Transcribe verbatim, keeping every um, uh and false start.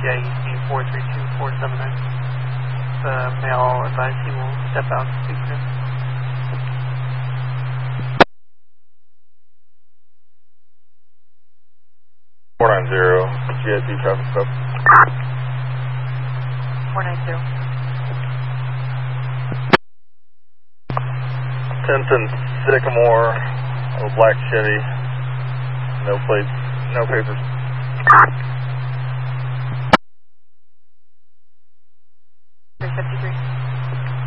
I E C four three two four seven nine. The male advised he will step out to speak to him. four nine zero, G I C traffic stop. four nine zero. Tenton Sycamore, a black Chevy, no plates, no papers.